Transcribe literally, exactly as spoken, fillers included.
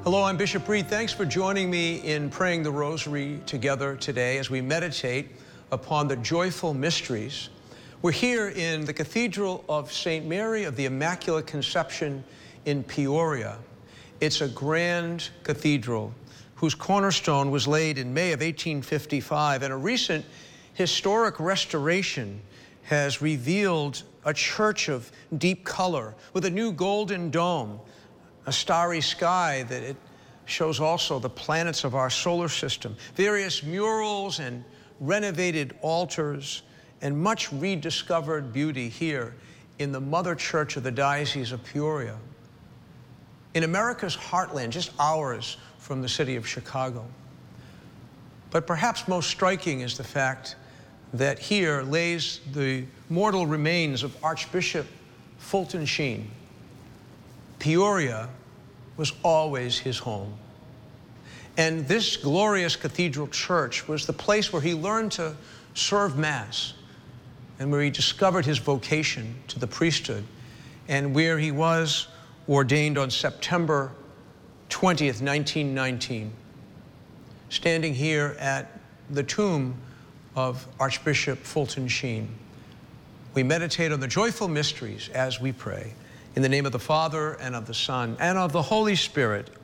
Hello, I'm Bishop Reed. Thanks for joining me in praying the Rosary together today as we meditate upon the joyful mysteries. We're here in the Cathedral of Saint Mary of the Immaculate Conception in Peoria. It's a grand cathedral whose cornerstone was laid in May of eighteen fifty-five, and a recent historic restoration has revealed a church of deep color with a new golden dome, a starry sky that it shows also the planets of our solar system, various murals and renovated altars, and much rediscovered beauty here in the Mother Church of the Diocese of Peoria. In America's heartland, just hours from the city of Chicago. But perhaps most striking is the fact that here lays the mortal remains of Archbishop Fulton Sheen. Peoria was always his home. And this glorious cathedral church was the place where he learned to serve Mass and where he discovered his vocation to the priesthood and where he was ordained on September twentieth, nineteen nineteen, standing here at the tomb of Archbishop Fulton Sheen. We meditate on the joyful mysteries as we pray. In the name of the Father, and of the Son, and of the Holy Spirit.